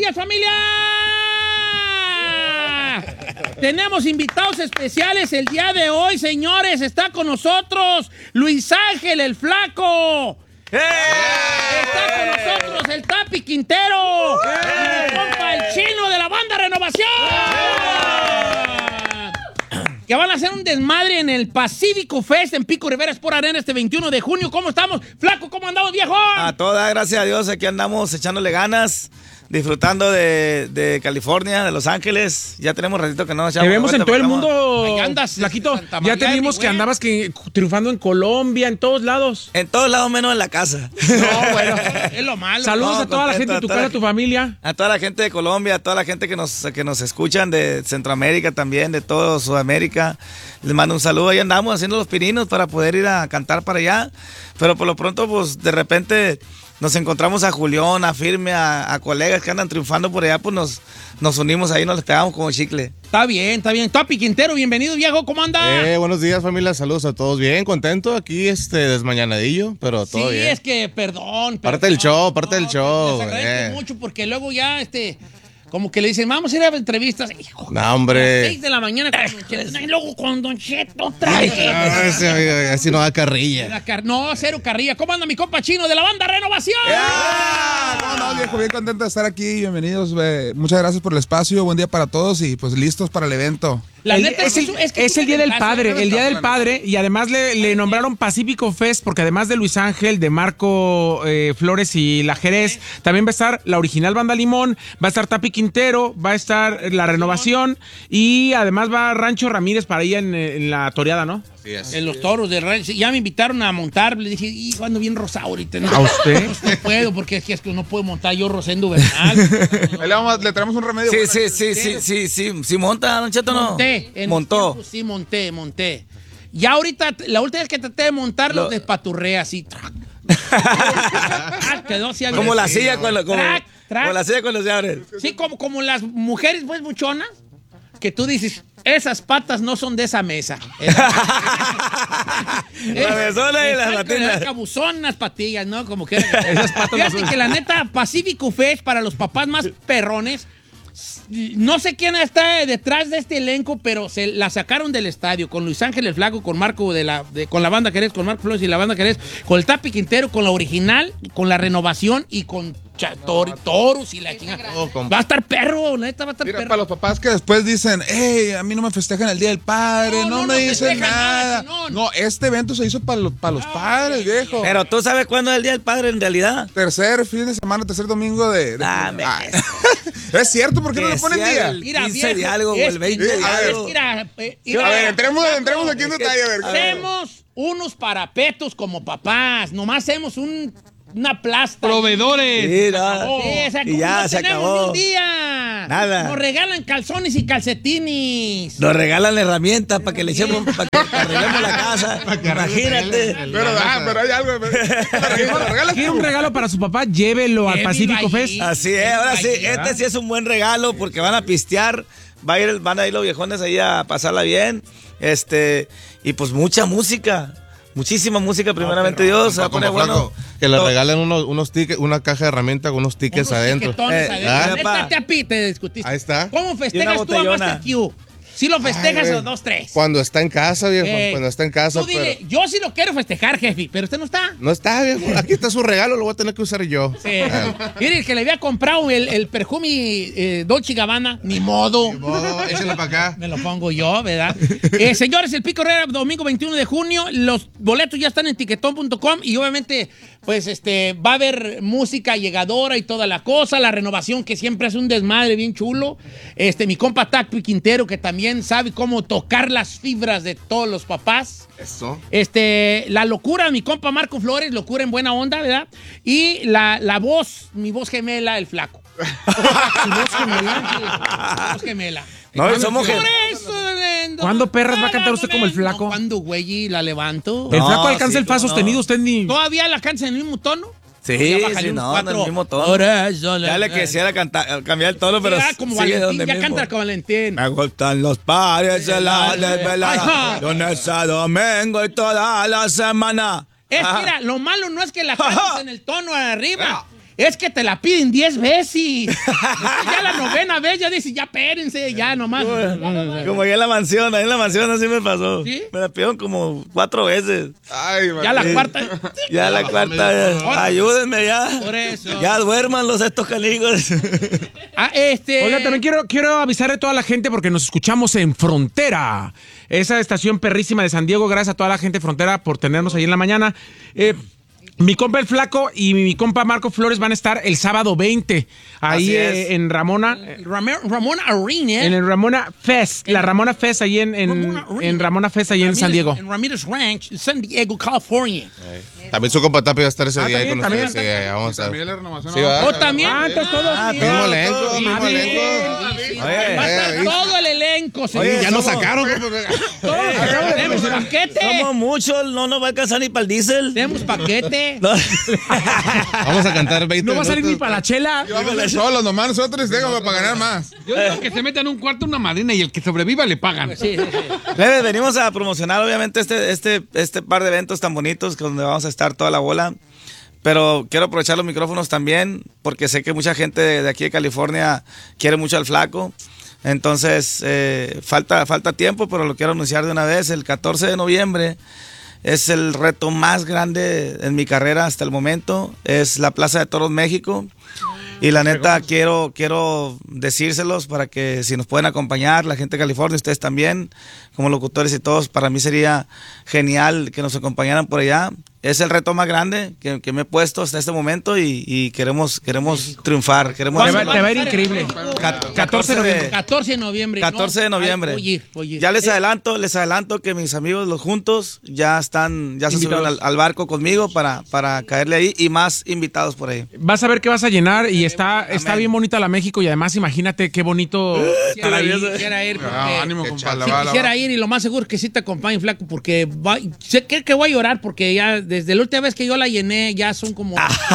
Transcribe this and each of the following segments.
días, familia. Tenemos invitados especiales el día de hoy, señores. Está con nosotros Luis Ángel, el Flaco. Está con nosotros el Tapi Quintero. Y mi compa, el Chino de la banda Renovación. Que van a hacer un desmadre en el Pacífico Fest en Pico Rivera Sport Arena este 21 de junio. ¿Cómo estamos? Flaco, ¿cómo andamos, viejo? A toda, gracias a Dios, aquí andamos echándole ganas, disfrutando de California, de Los Ángeles. Ya tenemos ratito que no nos echamos. Te vemos en todo el mundo, Ahí andas, Flaquito. Santa Ya María, te vimos mi que güey. andabas triunfando en Colombia, en todos lados. En todos lados menos en la casa. No, bueno, es lo malo. Saludos No, a toda la contento, gente de tu a toda casa, la a tu familia. A toda la gente de Colombia, a toda la gente que nos escuchan de Centroamérica también, de toda Sudamérica. Les mando un saludo. Ahí andamos haciendo los pininos para poder ir a cantar para allá. Pero por lo pronto, pues de repente nos encontramos a Julián, a Firme, a colegas que andan triunfando por allá, pues nos unimos ahí, nos les pegamos como chicle. Está bien, está bien. Tapi Quintero, bienvenido, viejo. ¿Cómo anda? Buenos días, familia. Saludos a todos. Bien, contento aquí, desmañanadillo, pero todo sí, bien. es que, perdón. Parte del show, parte del no, show. Les agradezco mucho porque luego ya, como que le dicen, vamos a ir a entrevistas. Hijo, No, hombre. a las 6 de la mañana con Don Cheto. Y luego con Don Cheto trae. Así no da carrilla. No, cero carrilla. ¿Cómo anda mi compa Chino de la banda Renovación? No, viejo, bien contento de estar aquí. Bienvenidos. Muchas gracias por el espacio. Buen día para todos y pues listos para el evento. La neta Es el Día del Padre, el Día del Padre, y además le nombraron Pacífico Fest porque además de Luis Ángel, de Marco Flores y La Jerez, también va a estar la original Banda Limón, va a estar Tapi Quintero, va a estar La Renovación y además va Rancho Ramírez para ir en la toreada, ¿no? En los toros de rancho. Ya me invitaron a montar. Le dije, hijo, ando bien rosado ahorita. ¿No? ¿A usted? No puedo, porque es que no puedo montar yo Rosendo Bernal. Ahí le traemos un remedio. Sí, monta, Don Cheto, ¿no? Montó. Sí, monté. Ya ahorita, la última vez que traté de montar, lo despaturré así. Quedó así. Como la silla cuando Trac. como la silla cuando se abre. Sí, como las mujeres, pues, muchonas, que tú dices, esas patas no son de esa mesa. La mesona y las patillas. Cabuzonas patillas, ¿no? Como que esas patas. Fíjate que la neta, Pacífico Fest para los papás más perrones. No sé quién está detrás de este elenco, pero se la sacaron del estadio con Luis Ángel el Flaco, con Marco con la banda Jerez, con Marco Flores y la banda Jerez, con el Tapi Quintero, con la original, con la Renovación y con toros y la chingada. Va a estar perro, neta, va a estar Mira, perro. para los papás que después dicen, hey, a mí no me festejan el Día del Padre, no me dicen festejan nada. nada, No, este evento se hizo para los padres, viejo. Pero tú sabes cuándo es el Día del Padre en realidad. Tercer fin de semana, tercer domingo de es cierto, ¿por qué no le ponen día? Mira, 15 de algo, o el 20 de algo. Mira, A ver, entremos aquí en detalle, a ver. hacemos unos parapetos como papás, nomás hacemos una plasta. Proveedores. Sí, no. Sí, o sea, Y ya no se tenemos acabó. ni un día. Nada. Nos regalan calzones y calcetines. Nos regalan herramientas para que le echemos, para que arreglemos la casa. Imagínate. Pero hay algo. ¿Quiere un regalo para su papá? Llévelo al Que Pacífico viva Fest. ahí. Así es, ahora sí, este sí es un buen regalo porque van a pistear, van a ir los viejones ahí a pasarla bien, y pues mucha música, muchísima música, primeramente Dios, se va a poner bueno. Que le regalen unos tickets, una caja de herramientas con unos tickets Unos adentro. tiquetones adentro. ah, Neta, pa. a ti te discutiste. Ahí está. ¿Cómo Y festejas una tú a botellona. Master Q? Si lo festejas Ay, o 2-3. Cuando está en casa, viejo. Cuando está en casa. Tú dile, yo sí lo quiero festejar, jefe, pero usted no está. No está, viejo. Aquí está su regalo, lo voy a tener que usar yo. Sí. Mire, el que le había comprado el perfume Dolce & Gabbana, ni modo. Échale para acá. Me lo pongo yo, ¿verdad? Señores, el Pico Herrera, domingo 21 de junio. Los boletos ya están en tiquetón.com y obviamente, pues, va a haber música llegadora y toda la cosa. La Renovación, que siempre hace un desmadre bien chulo. Mi compa Tapi Quintero, que también sabe cómo tocar las fibras de todos los papás. Eso. La locura, mi compa Marco Flores, locura en buena onda, ¿verdad? Y la voz, mi voz gemela, el Flaco. Mi voz gemela. Mi voz gemela. No, y somos Por gente. eso, ¿Cuándo, perras, va a cantar usted como el Flaco? No, ¿cuándo, güey? Y la levanto. El No, Flaco alcanza sí, el fa cómo no. sostenido, usted ni... ¿Todavía la cantas en el mismo tono? Sí, Ya bájale sí, unos no, en el cuatro. mismo tono. Por eso Ya le quisiera cambiar el tono, pero Ya, como sigue Valentín, donde ya mismo. canta como Valentín. Me gustan los pares de la Ajá. desvelada, lunes a domingo y toda la semana. Es Ajá. mira, lo malo no es que la cantes en el tono arriba. es que te la piden 10 veces. Ya la 9ª vez ya dices, ya espérense, ya nomás. Como ahí en la mansión así me pasó. ¿Sí? Me la pidieron como 4 veces. Ay, Ya la cuarta. Ya la cuarta, ya. Ayúdenme ya. Por eso. Ya duérmanlos estos caligos. Oiga, también quiero avisarle a toda la gente porque nos escuchamos en Frontera, esa estación perrísima de San Diego. Gracias a toda la gente de Frontera por tenernos ahí en la mañana. Mi compa el Flaco y mi compa Marco Flores van a estar el sábado 20 ahí en Ramona. Ramona Arena. En el Ramona Fest. La Ramona Fest ahí en Ramona Fest ahí en San Diego. En Ramirez Ranch, San Diego, California. También su compa Tapi va a estar ese día ahí con también, ustedes. Sí, vamos a También la renovación. Sí, va. Oh, también. Entonces todos. Mismo elenco, mismo elenco. Va a estar todo el elenco, señor. Oye, Ya nos sacaron. Tenemos paquete. Somos muchos, no nos va a alcanzar ni para el diésel. Tenemos paquete. No. Vamos a cantar 20 No va a salir ni minutos. para la chela. Y vamos a ir solos nomás nosotros, déjame para ganar más. Yo digo que se metan en un cuarto una madrina y el que sobreviva le pagan. Sí. Plebes, venimos a promocionar obviamente este par de eventos tan bonitos donde vamos a estar toda la bola. Pero quiero aprovechar los micrófonos también porque sé que mucha gente de aquí de California quiere mucho al Flaco. Entonces, falta tiempo, pero lo quiero anunciar de una vez. El 14 de noviembre es el reto más grande en mi carrera hasta el momento. Es la Plaza de Toros México. Y la neta, quiero decírselos para que si nos pueden acompañar, la gente de California, ustedes también, como locutores y todos, para mí sería genial que nos acompañaran por allá. Es el reto más grande que me he puesto hasta este momento y queremos triunfar. Te va a ir increíble. 14 de noviembre. 14 de noviembre. 14 de noviembre. Oye. Ya les adelanto que mis amigos los juntos ya se subieron al barco conmigo para caerle ahí y más invitados por ahí. Vas a ver que vas a llenar y está bien bonita la México y además imagínate qué bonito estar ahí. Quisiera ir porque... Ánimo, compa. Sí, quisiera ir y lo más seguro es que sí te acompañe, Flaco, porque sé que voy a llorar porque ya desde la última vez que yo la llené ya son como...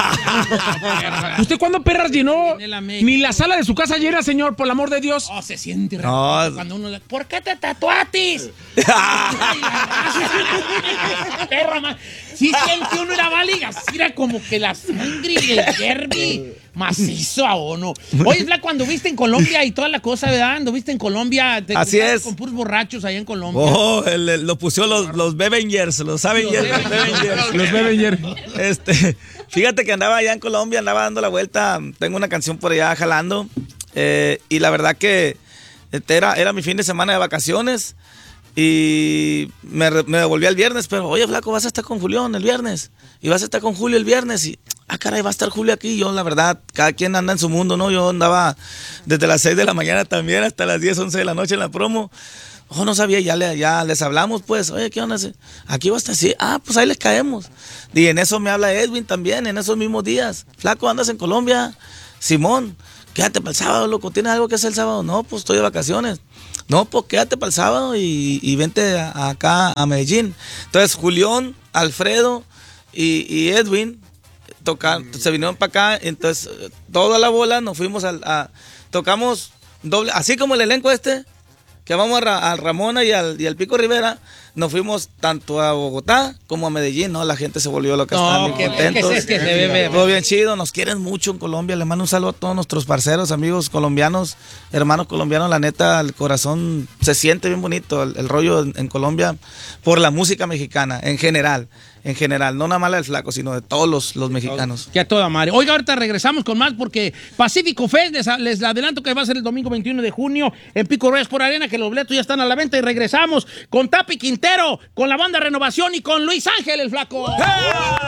¿Usted cuándo perras llenó? Llené la México. Ni la sala de su casa llena, señor, por el amor de Dios. Oh, se siente No. cuando uno... ¿Por qué te tatuatis? Perra, man. Sí siente uno era váliga, era como que la sangre del derby macizo a uno. Oye, Flaco, cuando viste en Colombia y toda la cosa, ¿verdad? Anduviste en Colombia. Así es. Con puros borrachos allá en Colombia. Oh, lo pusieron los Bevengers, los Avengers. Los Bevenger. Fíjate que andaba allá en Colombia, andaba dando la vuelta. Tengo una canción por allá jalando. Y la verdad que era mi fin de semana de vacaciones. Y me devolví el viernes, pero oye, Flaco, vas a estar con Julián el viernes. Y vas a estar con Julio el viernes. Y, caray, va a estar Julio aquí. Yo, la verdad, cada quien anda en su mundo, ¿no? Yo andaba desde las 6 de la mañana también hasta las 10, 11 de la noche en la promo. Oh, no sabía, ya les hablamos, pues. Oye, ¿qué onda? Aquí va a estar así. Pues ahí les caemos. Y en eso me habla Edwin también, en esos mismos días. Flaco, ¿andas en Colombia? Simón, quédate para el sábado, loco. ¿Tienes algo que hacer el sábado? No, pues estoy de vacaciones. No, pues quédate para el sábado y vente acá a Medellín. Entonces, Julián, Alfredo y Edwin se vinieron para acá. Entonces, toda la bola nos fuimos tocamos doble, así como el elenco que vamos a Ramona y al Pico Rivera, nos fuimos tanto a Bogotá como a Medellín, ¿no? La gente se volvió loca, estaban muy contentos. Que se ve. Todo bien chido, nos quieren mucho en Colombia. Le mando un saludo a todos nuestros parceros, amigos colombianos, hermanos colombianos. La neta, el corazón se siente bien bonito, el rollo en Colombia, por la música mexicana, en general, no nada más la del Flaco, sino de todos los mexicanos. Que a toda madre. Oiga, ahorita regresamos con más porque Pacífico Fest, les adelanto que va a ser el domingo 21 de junio en Pico Reyes por Arena, que los boletos ya están a la venta y regresamos con Tapi Quintero, con la banda Renovación y con Luis Ángel, el Flaco. ¡Hey!